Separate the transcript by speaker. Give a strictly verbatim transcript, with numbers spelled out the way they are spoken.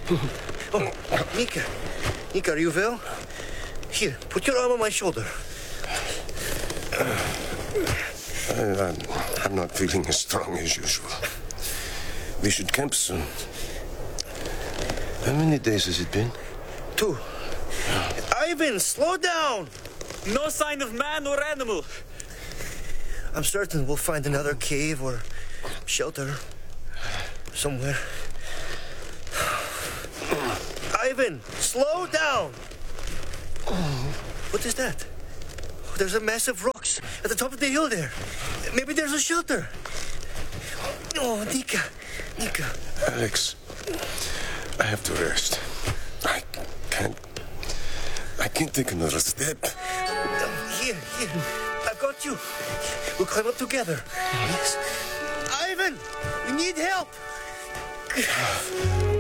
Speaker 1: Oh, Nika. Nika, are you well? Here, put your arm on my shoulder.
Speaker 2: I, I'm, I'm not feeling as strong as usual. We should camp soon. How many days has it been?
Speaker 1: Two. Ivan, slow down!
Speaker 3: No sign of man or animal.
Speaker 1: I'm certain we'll find another cave or shelter somewhere. Ivan, slow down! What is that? There's a massive rocks at the top of the hill there. Maybe there's a shelter. Oh, Nika, Nika.
Speaker 2: Alex, I have to rest. I can't... I can't take another step.
Speaker 1: Here, here. I've got you. We'll climb up together. Yes. Ivan, we need help.